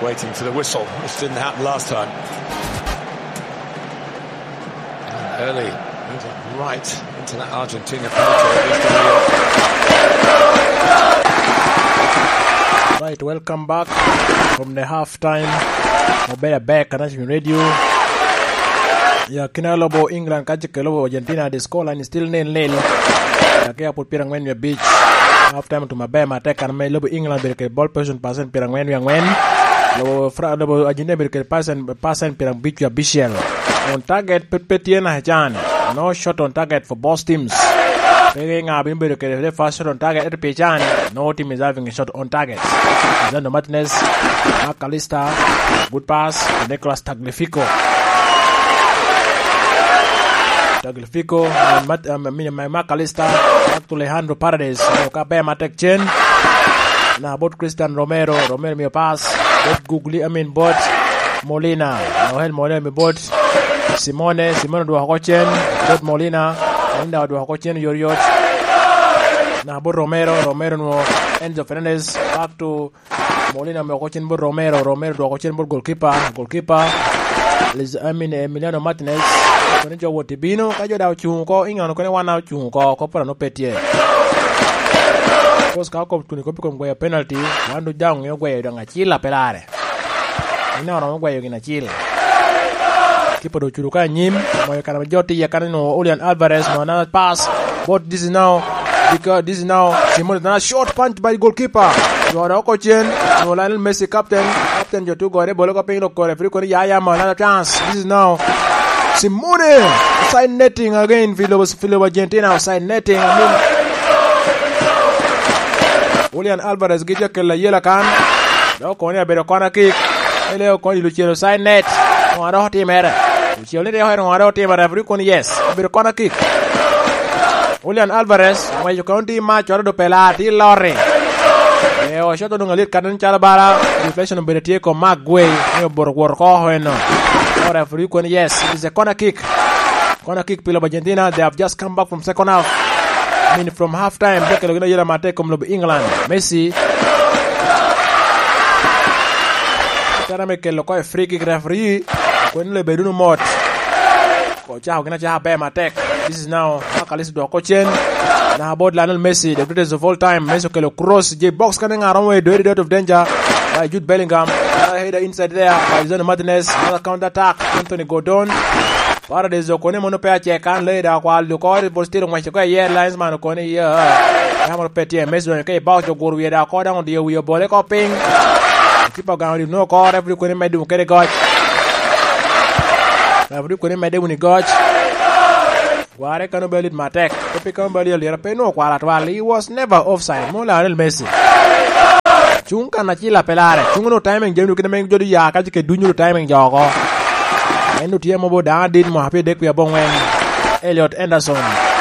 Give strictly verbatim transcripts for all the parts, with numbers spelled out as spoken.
waiting for the whistle, which didn't happen last time. And early, moving right into that Argentina penalty. Right, welcome back from the halftime. Mobile back National Radio. Ya kina lobo England kajike lobo Argentina. The scoreline is still nil nil. Ya kaya put pirang wen ya beach. Halftime to mabe matek kan me lobo England berke ball possession passen pirang wen yang wen. Lobo fra lobo Argentina berke passen passen pirang beach ya Bichel. On target petien hajan. No shot on target for both teams. Peging up in the first shot on target at Pijan. No team is having a shot on target. Then the Martinez, McAllister, good pass to Nicolas Tagliafico. Tagliafico, my McAllister, back to Alejandro Paredes. Okabe Matek Chen. Now both Christian Romero, Romero me pass. Both Googly, I mean both Molina. Noel Molina me both Simone, Simone do Hakochen, both Molina. Inda do Hakochen Yoriot. Now both Romero, Romero no Enzo Fernandez back to Molina me Hakochen both Romero, Romero do Hakochen both goalkeeper, goalkeeper. Liz I mean Emiliano Martinez. Kone jo Wotibino, kajo da chunko, inga no kone wana chunko, kopara no petie. Because ka ko tuni ko pikom goya penalty, wandu jang yo goya danga chila pelare. Ina ora goya gina chila. Kipa do churuka nyim, moyo kana joti ya kana no Julian Alvarez no another pass. But this is now because this is now Simon na short punch by goalkeeper. No na ko chen, no Lionel Messi captain, captain jo tu gore bolo ko ping ko referee ko ya ya ma another chance. This is now Simone side netting again. Filo Filo Argentina side netting. I mean Julian Alvarez gija kella yela kan. Do ko ne be corner kick. Ele ko Luciano side net. No aro team era. Luciano de ho aro team referee ko yes. Be corner kick. Julian Alvarez mai jo county match oro do pelati lore. E o shoto dunga lit kanan chala bala. Deflection be tie ko Magway. E bor wor ko hoeno. Referee ko yes. It is a corner kick. Corner kick pilo Argentina. They have just come back from second half. I mean from half time. They can yela mate kom lob England. Messi. Tara me ke lo ko free kick referee. Ko le beduno mot. Ko cha gina cha be mate. This is now McAllister do coachen. Na about Lionel Messi, the greatest of all time. Messi ke lo cross J box coming around way do it out of danger by Jude Bellingham. Header inside there by Zeno Martinez. Another counter attack. Anthony Gordon. Paredes do kone mono pe che kan le da kwa lu ko bo stilo mwa che ko ye lines man ko ne ye. Kamor petie Messi do ke ba jo goru ye da ko da on de wi bole ko ping. Tipo ga no ko referee ko ne medu ke de goj. Referee ko ne medu ni goj. Ware kanu belit matek. Tapi kan bali le pe no kwa la twali was never offside. Mo Lionel Messi. Chunga na chila pelare. Chunga no timing jenu kina meng jodi ya kaji ke dunyu timing jogo. Enu tie mo bo da din mo happy dek ya bongwen. Elliot Anderson.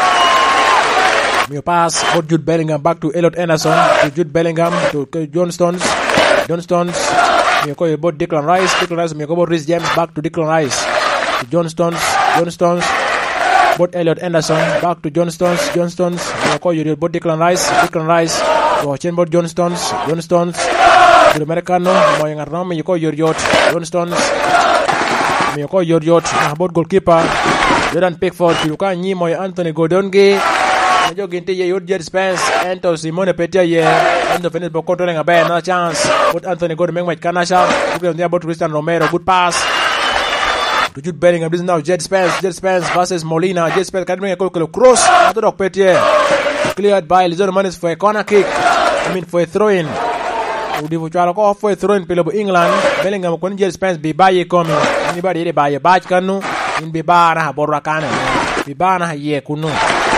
Mio pass for Jude Bellingham back to Elliot Anderson. To Jude Bellingham to John Stones. John Stones. Mio ko bo Declan Rice. Declan Rice mio ko bo Reece James back to Declan Rice. To John Stones. John Stones. But Elliot Anderson back to John Stones. John Stones. Mio ko yuri bo Declan Rice. Declan Rice. To Chenbot John Stones. John Stones. To the Americano. Mo yang arno mio ko yuri yot. John Stones. Mio ko yuri yot. About goalkeeper. Jordan Pickford. Kiluka nyi mo Anthony Gordon ge. Majo ginti ye yot Jed Spence. Ento Simone Petia ye. Endo finish bo controlling a bad another chance. But Anthony Gordon meng wait kanasha. Look at about Christian Romero. Good pass. To Jude Bellingham. This is now Jed Spence. Jed Spence versus Molina. Jed Spence can bring a goal cross. Ato dok Petia. Cleared by Lisandro Martinez for a corner kick. I mean for a throw-in. Udivu chalo ko for a throw-in pilo bo England. Bellingham ko Jed Spence bi baye komi. Anybody ide baye baj kanu. In bi ba na borra kana. Bi ba na ye kunu.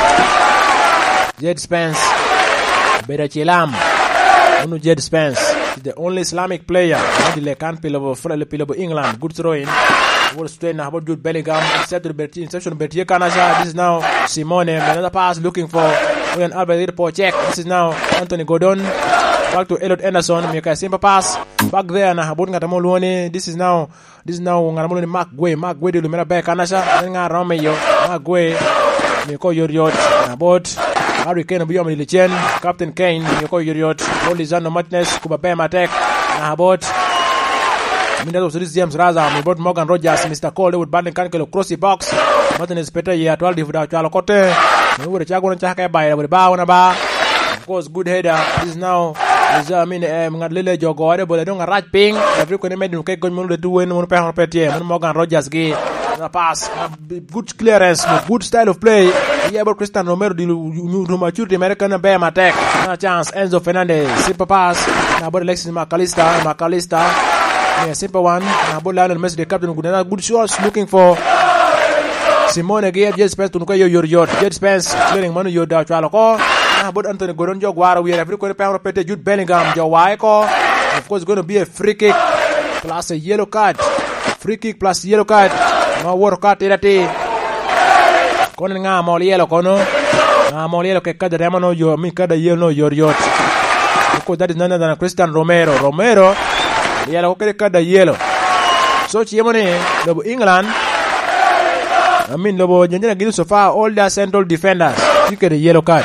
Jed Spence. Beda chilam. Unu Jed Spence. He's the only Islamic player. Hindi le kan pilo bo pilo bo England. Good throw-in. Will straight now about Jude Bellingham. Set to the Bertie. Inception Bertie Kanasha. This is now Simone. Another pass looking for Julian Alvarez for check. This is now Anthony Gordon. Back to Elliot Anderson. Make a simple pass. Back there na habut ngatamoluone. This is now this is now ngatamoluone Magway. Magway de lumena back Kanasha. Nga rome yo. Magway. Miko Yoriot. About Harry Kane biyo milichen. Captain Kane. Miko Yoriot. Lisandro Martinez. Kuba Pema Tek. Na habut Minda was Rhys James Raza, me brought Morgan Rogers, Mister Cole, with Banding Cancelo cross the box. Martinez Peter ya twelve without Chalo Kote. We would Chago and Chaka by with Bow on a bar. Of course, good header. This is now is I mean Lile Jogo, but I don't a right ping. Everyคนmade him get good moon to win one pound per team. Morgan Rogers gay. A pass, good clearance, good style of play. Yeah, but Cristian Romero di maturity American Bam attack. No chance. Enzo Fernandez, simple pass. Now about Alexis McAllister, McAllister. Yeah, simple one. Now about Lionel Messi, the captain. Good, good shots. Looking for Simone Gay. Jet Spence to Nukayo Yor Jet Spence clearing money. Yor da Chalako. Now about Anthony Gordon Jaguar. We have every corner pound of Jude Bellingham. Jawaiko. Of course, going to be a free kick plus a yellow card. Free kick plus yellow card. No work out irati. Kono nga molielo kono. Na molielo ke kada remano yo mi kada yellow yor yot. Because that is none other than Cristian Romero. Romero yellow ke kada yellow. So chiemone lobo England. I mean lobo nyenye gidu so far all their central defenders. Take the yellow card.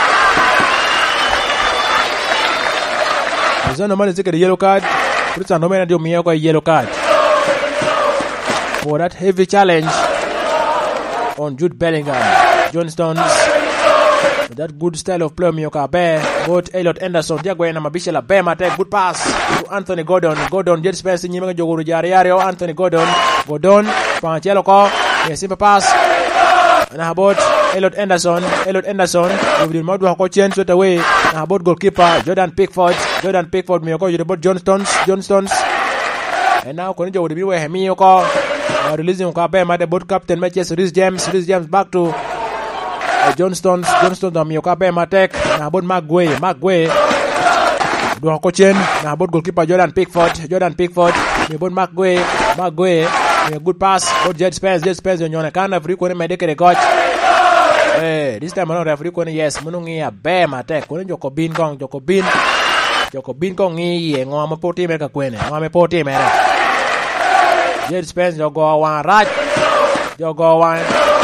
Zano man take the yellow card. Cristian Romero dio miyo ko yellow card. For that heavy challenge on Jude Bellingham. John Stones with that good style of play Mioka Bear. Both Elliot Anderson, Diago and Mabishela Bear Mate. Good pass to Anthony Gordon. Gordon, Jet Spence in Yimanga Joguru Jariario. Anthony Gordon. Gordon. Panchelo call. A simple pass. And how about Elliot Anderson? Elliot Anderson. With the Modu Hako change straight away. And how about goalkeeper Jordan Pickford? Jordan Pickford. Mioka, you about John Stones. John Stones. And now Konijo would be where Hemiyoko. Uh, releasing Okabe, my boat captain matches Rhys James, Rhys James back to uh, John Stones, John Stones on Okabe, my tech, now about Magway, Magway, do a coaching, now about goalkeeper Jordan Pickford, Jordan Pickford, about Magway, Magway, a good pass, about Jet Spence, Jet Spence, on your kind of frequent medical coach. Hey, this time around, frequent, yes, Munungi, a bear, my tech, when Jocobin Kong, Jocobin, Jocobin Kong, and I'm a potty make a queen, I'm a potty man. Jet Spence, you go one right. You go one.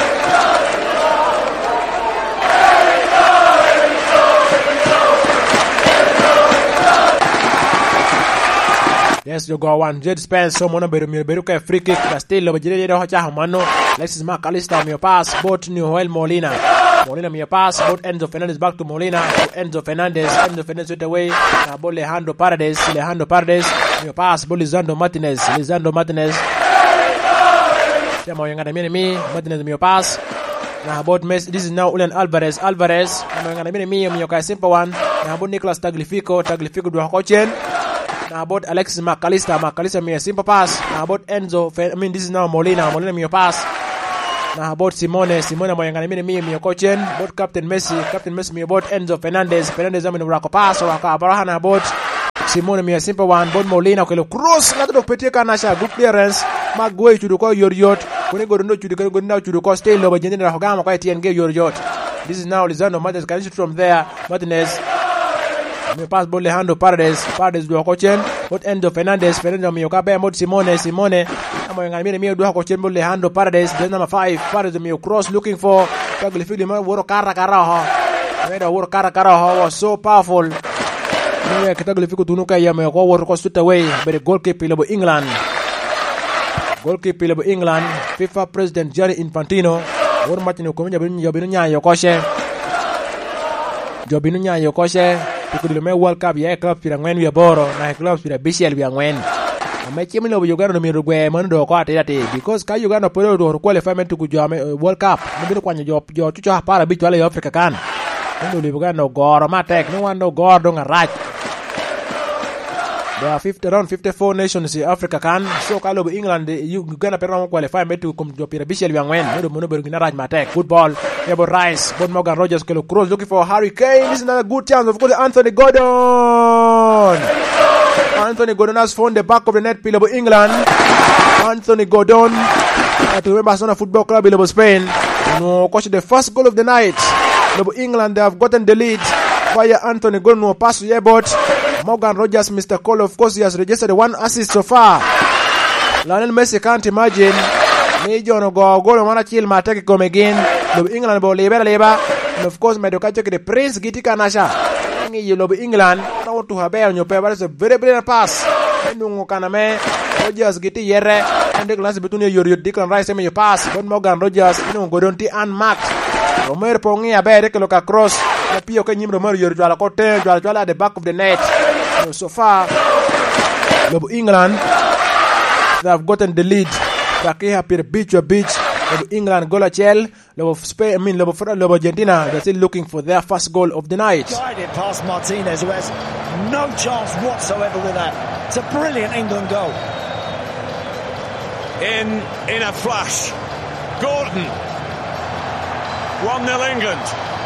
Yes, you go one. Jet Spence, someone better me better free kick. But still, the Jedi don't have Mano. Alexis McAllister, me pass. Both Noel Molina. Molina, me pass. Both Enzo Fernandez back to Molina. To Enzo Fernandez. Enzo Fernandez with away. Now, both Alejandro Paredes. Alejandro Paredes. Me pass. Both Lisandro Martinez. Lisandro Martinez. Martinez me pass. Now about Messi. This is now Julian Alvarez. Alvarez. Now me me me simple one. Now about Nicolas Tagliafico. Tagliafico do a coaching. Now about Alexis McAllister. McAllister me a simple pass. Now about Enzo. I mean this is now Molina. Molina me pass. Now about Simone. Simone me me me coaching. About Captain Messi. Captain Messi me about Enzo Fernandez. Fernandez me no pass. Raka Abraham about Simone me a simple one. About Molina. Okay, cross. Not to Peter Kanasha. Good clearance. Magway to call your yacht. When you go to the go now to the cost tail over General Hogama quite and get your yacht. This is now Lisandro Martinez can shoot from there. Martinez me pass ball Alejandro Paredes. Paredes do a coaching. What end of Fernandez? Fernandez me okabe mod Simone. Simone. I'm going to me do a coaching ball Alejandro Paredes. Then number five. Paredes me cross looking for Tagliafico. Woro Kara Karaha. Made a Woro Kara Karaha was so powerful. No, Tagliafico to Nuka Yame go work straight away. But the goalkeeper of England. Goalkeeper of England, FIFA President Gianni Infantino. One match no komenya Jobinu nya yokoshe. Jobinu nya yokoshe. Tukudi me World Cup ya club pira ngwen wi boro na club pira bishel wi ngwen. Amechi mi no Uganda no mi rugwe man do ko ate ate because ka Uganda poro do qualifiement to go World Cup. Mi do kwanya jo jo tucho para bitu ale Africa kan. Ndo li Uganda goro matek no one no goro nga right. There are fifty, around fifty-four nations in Africa can. So Kalo England, you gonna perform qualify me to come to Pira Bishel Yangwen. No mono bergina right matek. Good ball. Ebo Rice. Bon Morgan Rogers Kelo Cross looking for Harry Kane. This is another good chance. Of course, Anthony Gordon. Anthony Gordon has found the back of the net pillar of England. Anthony Gordon. Uh, to remember Barcelona Football Club in Spain. No, coach the first goal of the night. England, they have gotten the lead via Anthony Gordon. No pass to Airport. Morgan Rogers, Mister Cole, of course, he has registered one assist so far. Lionel Messi can't imagine. Major no go goal wanna chill ma take come again. The England ball labor labor. And of course, Medoka check the Prince Gitika Nasha. You love England. Now to have on your paper. It's a very brilliant pass. Enungu kaname Rogers giti yere and Declan Rice between your Declan Rice and your pass but Morgan Rogers Enungu godonti unmarked Romero pongi abe Declan look across the Pio Kenyim Romero your Jwala Kote Jwala Jwala at the back of the net. So far Lobo England they have gotten the lead. Pakeha Pir beach your beach Lobo England goal at Chel Lobo Spain I mean Lobo Lobo Argentina they're still looking for their first goal of the night. Guided past Martinez who has no chance whatsoever with that. It's a brilliant England goal. In in a flash. Gordon. one nil England.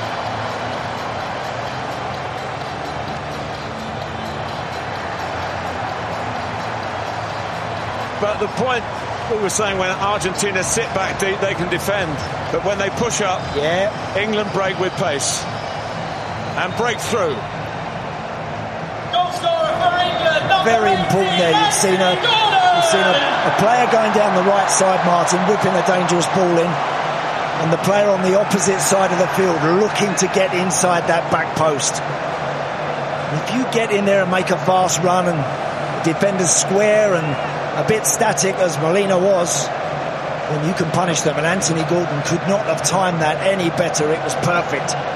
But the point we were saying, when Argentina sit back deep, they can defend. But when they push up, yeah, England break with pace and break through. Very important there. You've seen a, you've seen a, a player going down the right side, Martin, whipping a dangerous ball in, and the player on the opposite side of the field looking to get inside that back post. If you get in there and make a fast run and the defenders square and a bit static as Molina was, then you can punish them, and Anthony Gordon could not have timed that any better. It was perfect.